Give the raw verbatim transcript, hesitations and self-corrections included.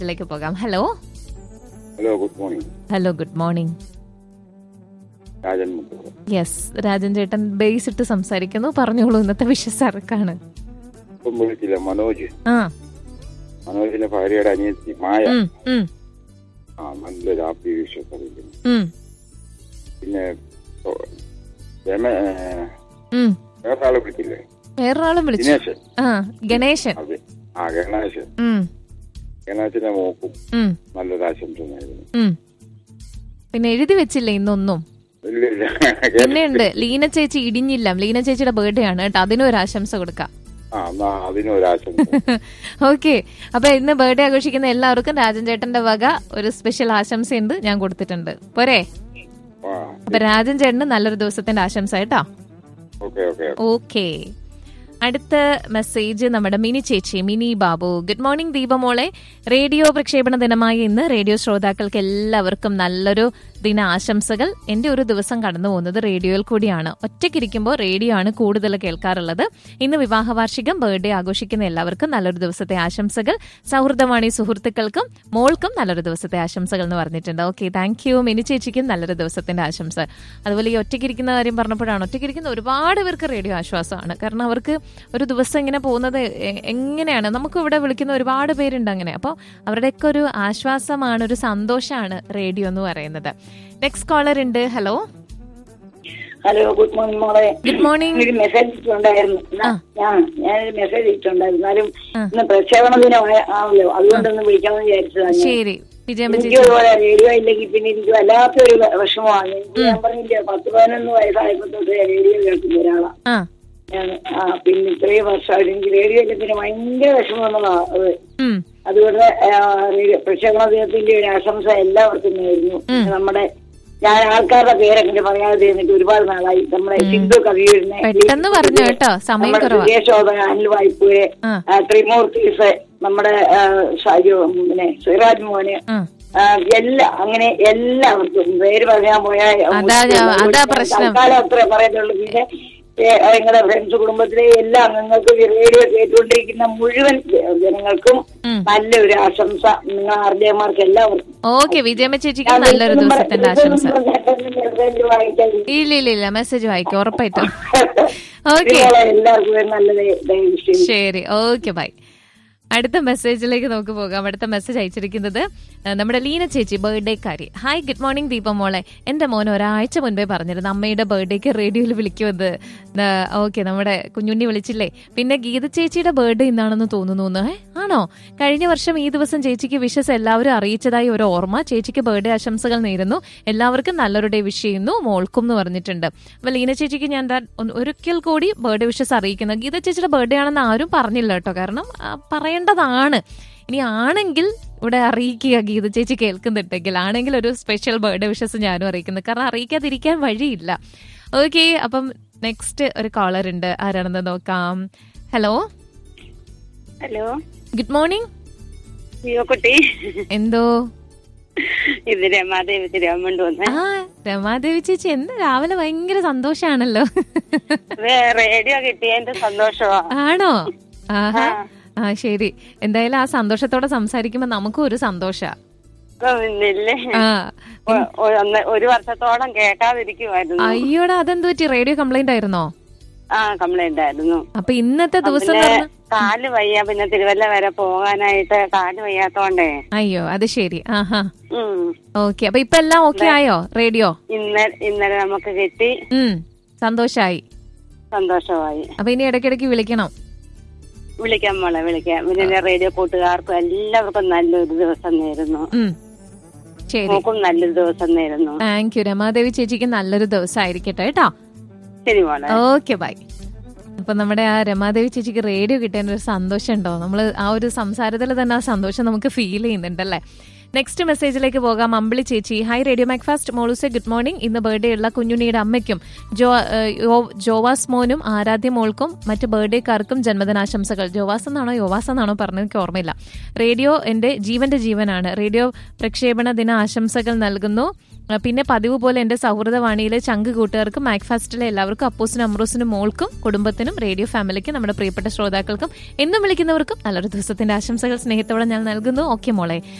ഇതിലേക്ക് പോകാം. Hello hello, good morning. Hello good morning. Rajan. Yes, Rajan ചേട്ടൻ ബേസ് ഇട്ട് സംസാരിക്കുന്നു. പറഞ്ഞോളൂ, ഇന്നത്തെ വിഷസ് ആർക്കാണ്? ഇപ്പം വിളിച്ചില്ല, മനോജ്. ആ, മനോജിന്റെ ഭാര്യയുടെ അനിയത്തി മായ. ഉം, ഉം, ആ, നല്ലൊരു ഹാപ്പി വിഷസ് അറിയിക്കുന്നു. ഉം, പിന്നെ ഓ, രമേ ഉം. വേറൊരാളെ വിളിച്ചില്ലേ? വേറൊരാളും വിളിച്ചു. ദിനേശൻ. ആ, ഗണേശൻ. അതെ, ആ ഗണേശൻ. ഉം, ഗണേശനെ മോക്കും ഉം, നല്ലൊരു ആശംസ നേരുന്നു. ഉം. പിന്നെ എഴുതി വെച്ചില്ലേ ഇന്നൊന്നും? ഇല്ല ഇല്ല, പിന്നെയുണ്ട് ലീന ചേച്ചി ഇടിഞ്ഞില്ല. ലീന ചേച്ചിയുടെ ബർത്ത്ഡേ ആണ് കേട്ടോ, അതിനും ഒരു ആശംസ കൊടുക്കാം. ആ, എന്നാ അതിനും ഒരു ആശംസ. ഓക്കെ, അപ്പൊ ഇന്ന് ബർത്ത്ഡേ ആഘോഷിക്കുന്ന എല്ലാവർക്കും രാജൻ ചേട്ടന്റെ വക ഒരു സ്പെഷ്യൽ ആശംസയുണ്ട്, ഞാൻ കൊടുത്തിട്ടുണ്ട്. പോരെ? ആ, അപ്പൊ രാജൻ ചേട്ടന് നല്ലൊരു ദിവസത്തിന്റെ ആശംസ കേട്ടോ. Okay okay. ഓക്കെ, അടുത്ത മെസ്സേജ് നമ്മുടെ മിനി ചേച്ചി, mini Babu. Good morning ദീപമോളെ. Radio പ്രക്ഷേപണ ദിനമായ ഇന്ന് റേഡിയോ ശ്രോതാക്കൾക്ക് എല്ലാവർക്കും നല്ലൊരു ദിന ആശംസകൾ. എന്റെ ഒരു ദിവസം കടന്നു പോകുന്നത് റേഡിയോയിൽ കൂടിയാണ്. ഒറ്റയ്ക്കിരിക്കുമ്പോൾ റേഡിയോ ആണ് കൂടുതൽ കേൾക്കാറുള്ളത്. ഇന്ന് വിവാഹ വാർഷികം, ബർത്ത്ഡേ ആഘോഷിക്കുന്ന എല്ലാവർക്കും നല്ലൊരു ദിവസത്തെ ആശംസകൾ. സൗഹൃദവാണി സുഹൃത്തുക്കൾക്കും മോൾക്കും നല്ലൊരു ദിവസത്തെ ആശംസകൾ എന്ന് പറഞ്ഞിട്ടുണ്ട്. Okay, thank you. മിനി ചേച്ചിക്കും നല്ലൊരു ദിവസത്തിന്റെ ആശംസ. അതുപോലെ ഈ ഒറ്റയ്ക്കിരിക്കുന്ന കാര്യം പറഞ്ഞപ്പോഴാണ്, ഒറ്റയ്ക്കിരിക്കുന്ന ഒരുപാട് പേർക്ക് റേഡിയോ ആശ്വാസമാണ്. കാരണം അവർക്ക് ഒരു ദിവസം ഇങ്ങനെ പോകുന്നത് എങ്ങനെയാണ്, നമുക്ക് ഇവിടെ വിളിക്കുന്ന ഒരുപാട് പേരുണ്ട് അങ്ങനെ. അപ്പോൾ അവരുടെയൊക്കെ ഒരു ആശ്വാസമാണ്, ഒരു സന്തോഷമാണ് റേഡിയോ എന്ന് പറയുന്നത്. നെക്സ്റ്റ് കോളർ ഉണ്ട്. ഹലോ ഹലോ, ഗുഡ് മോർണിംഗ് മോളെ. Good morning. ഒരു മെസ്സേജ് ഇട്ടുണ്ടായിരുന്നു. ഞാൻ ഞാനൊരു മെസ്സേജ് ഇട്ടുണ്ടായിരുന്നു. എന്നാലും ആ. ഇന്ന് പ്രക്ഷേപണ ദിനം ആണല്ലോ, അതുകൊണ്ടൊന്ന് വിളിക്കാമെന്ന് വിചാരിച്ചതാണ്. ശരി, വിജയമ്മ എനിക്ക് ചേച്ചി. അതുപോലെ റേഡിയോ ഇല്ലെങ്കിൽ പിന്നെ എനിക്ക് വല്ലാത്തൊരു വിഷമമാണ്. എനിക്ക് ഞാൻ പറഞ്ഞില്ല, പത്ത് പതിനൊന്ന് വയസ്സായപ്പോ തൊട്ട് റേഡിയോ കേൾക്കുന്ന ഒരാളാണ് ആ ഞാൻ. ആ പിന്നെ ഇത്രയും വർഷമായിട്ട് എനിക്ക് റേഡിയോ ഇല്ല, പിന്നെ ഭയങ്കര വിഷമമെന്നതാണ് അത്. ഉം, അതുകൊണ്ട് റേഡിയോ പ്രക്ഷേപണ ദിനത്തിന്റെ ഒരു ആശംസ എല്ലാവർക്കും നേരുന്നു. നമ്മുടെ ഞാൻ ആൾക്കാരുടെ പേരൊക്കെ പറയാതെ തീർന്നിട്ട് ഒരുപാട് നാളായി. നമ്മുടെ സിന്ധു കവിയൂരിനെ, പെട്ടെന്ന് പറഞ്ഞു കേട്ടോ, സമയം കുറവാ. വിജയശോഭന, അനിൽ വായ്പൂര്, ആ. ത്രിമൂർത്തീസ്, നമ്മുടെ ഷാജു, പിന്നെ സിറാജ് മോന്, ആ. എല്ലാ അങ്ങനെ എല്ലാവർക്കും പേര് പറയാൻ പോയാൽ അതാ ഞാൻ- അതാ പ്രശ്നം. തൽക്കാലം അത്രേ പറയുന്നുള്ളൂ. പിന്നെ നിങ്ങളുടെ ഫ്രണ്ട്സ്, കുടുംബത്തിലെ എല്ലാ അംഗങ്ങൾക്കും ഈ റേഡിയോ കേട്ടുകൊണ്ടിരിക്കുന്ന മുഴുവൻ ജനങ്ങൾക്കും ഉം. നല്ലൊരു ആശംസ. നിങ്ങൾ ആർജയമാർക്ക് എല്ലാവർക്കും. ഓക്കെ, വിജയമ്മ ചേച്ചിക്ക് നല്ലൊരു ദിവസത്തിന്റെ ആശംസ. ഇല്ല ഇല്ല ഇല്ല, മെസ്സേജ് വായിക്കും ഉറപ്പായിട്ടും. ഓക്കെ, എല്ലാവർക്കും നല്ലത്. ശരി, ഓക്കെ, ബൈ. അടുത്ത മെസ്സേജിലേക്ക് നമുക്ക് പോകാം. അടുത്ത മെസ്സേജ് അയച്ചിരിക്കുന്നത് നമ്മുടെ ലീന ചേച്ചി, ബർത്ത്ഡേക്കാരി. Hi, good morning ദീപമോളെ. എന്റെ മോൻ ഒരാഴ്ച മുൻപേ പറഞ്ഞിരുന്നു അമ്മയുടെ ബർത്ത്ഡേക്ക് റേഡിയോയിൽ വിളിക്കുമെന്ന്. ഓക്കെ, നമ്മുടെ കുഞ്ഞുണ്ണി വിളിച്ചില്ലേ. പിന്നെ ഗീത ചേച്ചിയുടെ ബർത്ത്ഡേ ഇന്നാണെന്ന് തോന്നുന്നു. ഏ ആണോ? കഴിഞ്ഞ വർഷം ഈ ദിവസം ചേച്ചിക്ക് വിഷസ് എല്ലാവരും അറിയിച്ചതായി ഒരു ഓർമ്മ. ചേച്ചിക്ക് ബർത്ത്ഡേ ആശംസകൾ നേരുന്നു. എല്ലാവർക്കും നല്ലൊരു ഡേ വിഷ് ചെയ്യുന്നു, മോൾക്കും എന്ന് പറഞ്ഞിട്ടുണ്ട്. അപ്പൊ ലീന ചേച്ചിക്ക് ഞാൻ ഒരിക്കൽ കൂടി ബർത്ത്ഡേ വിഷസ് അറിയിക്കുന്നു. ഗീത ചേച്ചിയുടെ ബർത്ത്ഡേ ആണെന്ന് ആരും പറഞ്ഞില്ല കേട്ടോ, കാരണം പറയേണ്ടതാണ്. ഇനി ആണെങ്കിൽ ഇവിടെ അറിയിക്കുക, ഗീത ചേച്ചി കേൾക്കുന്നുണ്ടെങ്കിൽ. ആണെങ്കിൽ ഒരു സ്പെഷ്യൽ ബർത്ത്ഡേ വിഷസ് ഞാനും അറിയിക്കുന്നു, കാരണം അറിയിക്കാതിരിക്കാൻ വഴിയില്ല. ഓക്കെ, അപ്പം നെക്സ്റ്റ് ഒരു കോളർ ഉണ്ട്. ആരാണെന്ന് നോക്കാം. Hello hello, good morning. കുട്ടി. എന്തോ ഇത് രമാദേവി തിരുവമ്മണ്ട് വന്ന്. ആ, രമാദേവി ചേച്ചി, എന്ന് രാവിലെ ഭയങ്കര സന്തോഷാണല്ലോ. റേഡിയോ കിട്ടിയതിന്റെ സന്തോഷമാ. ആണോ? ആഹാ, ആ ശരി. എന്തായാലും ആ സന്തോഷത്തോടെ സംസാരിക്കുമ്പോ നമുക്കും ഒരു സന്തോഷ. ഇല്ലേ, ഒരു വർഷത്തോളം കേൾക്കാതിരിക്കുമായിരുന്നു. അയ്യോടാ, അതെന്ത് പറ്റി? റേഡിയോ കംപ്ലൈന്റ് ആയിരുന്നോ? ആ, കംപ്ലൈന്റ് ആയിരുന്നു. അപ്പൊ ഇന്നത്തെ ദിവസം കാല് വയ്യ, പിന്നെ തിരുവല്ല വരെ പോകാനായിട്ട് കാല് വയ്യാത്തോണ്ടേ. അയ്യോ, അത് ശരി. ആഹാ, ഓക്കെ. അപ്പൊ ഇപ്പൊ എല്ലാം ഓക്കെ ആയോ? റേഡിയോ ഇന്നലെ ഇന്നലെ നമുക്ക് കിട്ടി. ഉം, സന്തോഷായി. സന്തോഷമായി. അപ്പൊ ഇനി ഇടയ്ക്കിടയ്ക്ക് വിളിക്കണം. വിളിക്കാം മോളെ, വിളിക്കാം. പിന്നെ റേഡിയോ കൂട്ടുകാർക്കും എല്ലാവർക്കും നല്ലൊരു ദിവസം നേരുന്നു. നോക്കും നല്ലൊരു ദിവസം നേരുന്നു. Thank you. രമാദേവി ചേച്ചിക്ക് നല്ലൊരു ദിവസം ആയിരിക്കട്ടെ കേട്ടോ. ശരി മോളെ, ഓക്കെ, ബൈ. അപ്പൊ നമ്മുടെ ആ രമാദേവി ചേച്ചിക്ക് റേഡിയോ കിട്ടാൻ ഒരു സന്തോഷം ഉണ്ടോ? നമ്മള് ആ ഒരു സംസാരത്തിൽ തന്നെ ആ സന്തോഷം നമുക്ക് ഫീൽ ചെയ്യുന്നുണ്ടല്ലേ. നെക്സ്റ്റ് മെസ്സേജിലേക്ക് പോകാം. അമ്പിളി ചേച്ചി, hi radio Macfast മോളൂസെ, good morning. ഇന്ന് ബർത്ത്ഡേ ഉള്ള കുഞ്ഞുണ്ണിയുടെ അമ്മയ്ക്കും ജോ ജോവാസ് മോനും ആരാധ്യ മോൾക്കും മറ്റ് ബർത്ത്ഡേക്കാർക്കും ജന്മദിനാശംസകൾ. ജോവാസ് എന്നാണോ യോവാസ് എന്നാണോ പറഞ്ഞത് എനിക്ക് ഓർമ്മയില്ല. റേഡിയോ എന്റെ ജീവന്റെ ജീവനാണ്. റേഡിയോ പ്രക്ഷേപണ ദിന ആശംസകൾ നൽകുന്നു. പിന്നെ പതിവ് പോലെ എന്റെ സൗഹൃദവാണിയിലെ ചങ്ക് കൂട്ടുകാർക്കും മാക്ഫാസ്റ്റിലെ എല്ലാവർക്കും അപ്പൂസിനും അമ്രോസിനും മോൾക്കും കുടുംബത്തിനും റേഡിയോ ഫാമിലിക്കും നമ്മുടെ പ്രിയപ്പെട്ട ശ്രോതാക്കൾക്കും എന്നും വിളിക്കുന്നവർക്കും നല്ലൊരു ദിവസത്തിന്റെ ആശംസകൾ സ്നേഹത്തോടെ ഞാൻ നൽകുന്നു. ഓക്കെ മോളെ.